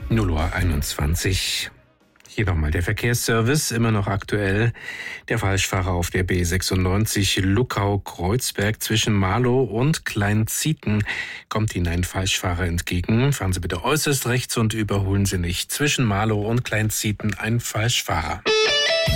0:21 Uhr. Hier nochmal der Verkehrsservice, immer noch aktuell. Der Falschfahrer auf der B96 Luckau-Kreuzberg zwischen Marlow und Kleinzieten kommt Ihnen ein Falschfahrer entgegen. Fahren Sie bitte äußerst rechts und überholen Sie nicht. Zwischen Marlow und Kleinzieten ein Falschfahrer.